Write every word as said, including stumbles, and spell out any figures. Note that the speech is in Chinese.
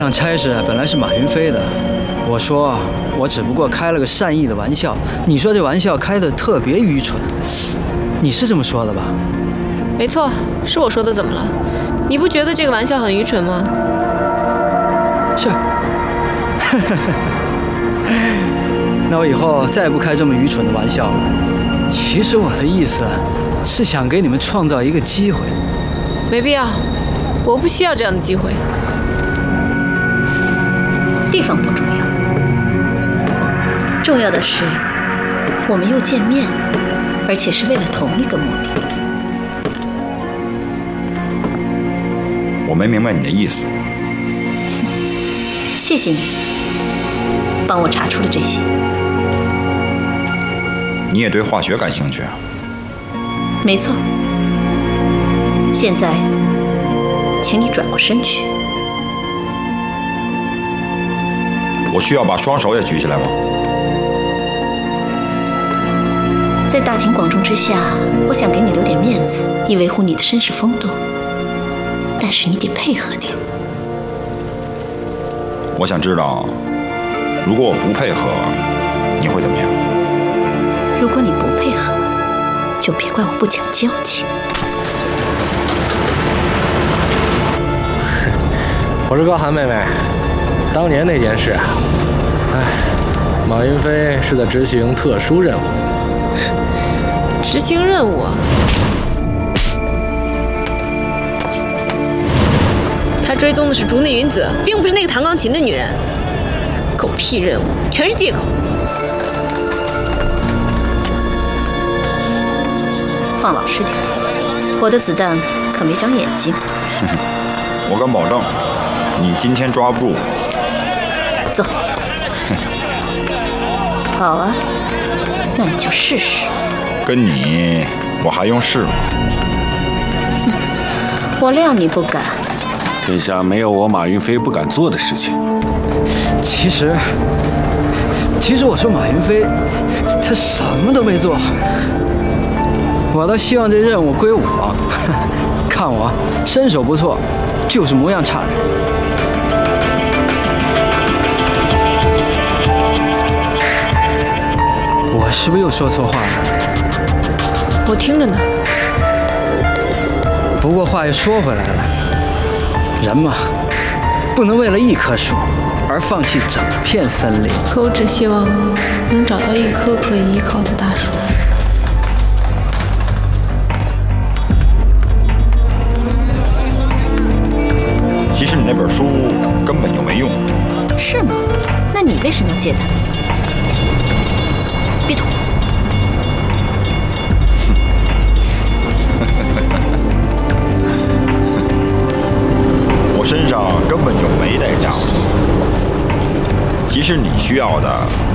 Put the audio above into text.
这差事本来是马云飞的，我说我只不过开了个善意的玩笑，你说这玩笑开得特别愚蠢，你是这么说的吧？ 没错，是我说的，怎么了？你不觉得这个玩笑很愚蠢吗？ 是。那我以后再也不开这么愚蠢的玩笑了。其实我的意思是想给你们创造一个机会。 没必要，我不需要这样的机会。 地方不重要，重要的是我们又见面了，而且是为了同一个目的。 我没明白你的意思。 谢谢你帮我查出了这些。 你也对化学感兴趣啊？ 没错。现在，请你转过身去。 我需要把双手也举起来吗？ 在大庭广众之下，我想给你留点面子，以维护你的绅士风度。但是你得配合点。 我想知道，如果我不配合，你会怎么样？ 如果你不配合，就别怪我不讲交情。 我是高寒妹妹。当年那件事啊，哎，马云飞是在执行特殊任务。 执行任务啊？他追踪的是竹内云子，并不是那个弹钢琴的女人。狗屁任务，全是借口。 放老实点，我的子弹可没长眼睛。 我敢保证，你今天抓不住。 走。好啊，那你就试试。 跟你，我还用试吗？ 我料你不敢。 天下没有我马云飞不敢做的事情。 其实，其实我说马云飞，他什么都没做。我倒希望这任务归我。看我身手不错，就是模样差点。我是不是又说错话了？ 我听着呢。 不过话又说回来了，人嘛，不能为了一棵树而放弃整片森林。 可我只希望能找到一棵可以依靠的大树。 其实你那本书根本就没用。 是吗？那你为什么要借它？闭嘴！ 我身上根本就没带家伙。其实你需要的